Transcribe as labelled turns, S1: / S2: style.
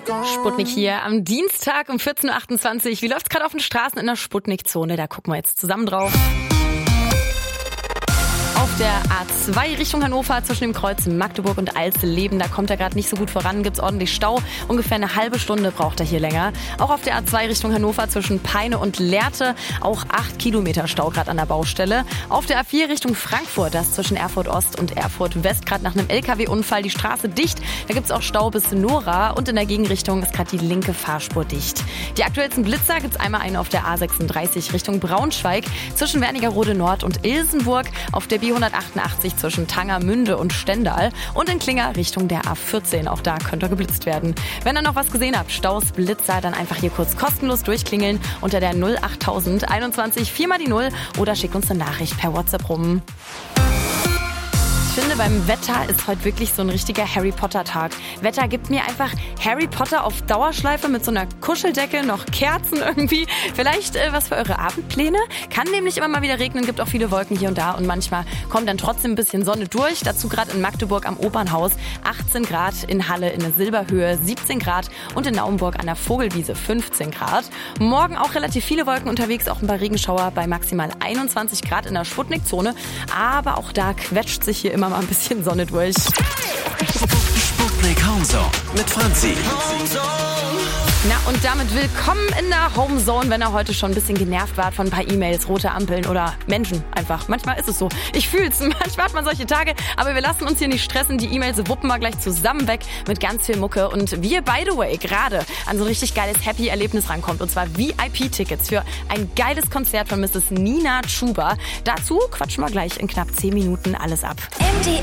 S1: Sputnik hier am Dienstag um 14.28 Uhr. Wie läuft's gerade auf den Straßen in der Sputnik-Zone? Da gucken wir jetzt zusammen drauf. Auf der A2 Richtung Hannover zwischen dem Kreuz Magdeburg und Alzelleben, da kommt er gerade nicht so gut voran, gibt's ordentlich Stau. Ungefähr eine halbe Stunde braucht er hier länger. Auch auf der A2 Richtung Hannover zwischen Peine und Lehrte, auch 8 Kilometer Stau gerade an der Baustelle. Auf der A4 Richtung Frankfurt, das zwischen Erfurt Ost und Erfurt West gerade nach einem LKW-Unfall die Straße dicht. Da gibt's auch Stau bis Nora und in der Gegenrichtung ist gerade die linke Fahrspur dicht. Die aktuellsten Blitzer gibt's einmal einen auf der A36 Richtung Braunschweig zwischen Wernigerode Nord und Ilsenburg, auf der B188 zwischen Tangermünde und Stendal und in Klinger Richtung der A14. Auch da könnte er geblitzt werden. Wenn ihr noch was gesehen habt, Staus, Blitzer, dann einfach hier kurz kostenlos durchklingeln unter der 08000 21 4 mal die 0 oder schickt uns eine Nachricht per WhatsApp rum. Ich finde, beim Wetter ist heute wirklich so ein richtiger Harry Potter Tag. Wetter gibt mir einfach Harry Potter auf Dauerschleife mit so einer Kuscheldecke, noch Kerzen irgendwie. Vielleicht was für eure Abendpläne? Kann nämlich immer mal wieder regnen, gibt auch viele Wolken hier und da und manchmal kommt dann trotzdem ein bisschen Sonne durch. Dazu gerade in Magdeburg am Opernhaus 18 Grad, in Halle in der Silberhöhe 17 Grad und in Naumburg an der Vogelwiese 15 Grad. Morgen auch relativ viele Wolken unterwegs, auch ein paar Regenschauer bei maximal 21 Grad in der Sputnik-Zone. Aber auch da quetscht sich hier immer mal ein bisschen Sonne durch.
S2: Sputnik Homezone mit Franzi.
S1: Na und damit willkommen in der Homezone, wenn ihr heute schon ein bisschen genervt wart von ein paar E-Mails, rote Ampeln oder Menschen einfach. Manchmal ist es so. Ich fühl's. Manchmal hat man solche Tage, aber wir lassen uns hier nicht stressen. Die E-Mails wuppen wir gleich zusammen weg mit ganz viel Mucke. Und wir, by the way, gerade an so ein richtig geiles Happy-Erlebnis rankommt. Und zwar VIP-Tickets für ein geiles Konzert von Mrs. Nina Chuba. Dazu quatschen wir gleich in knapp 10 Minuten alles ab.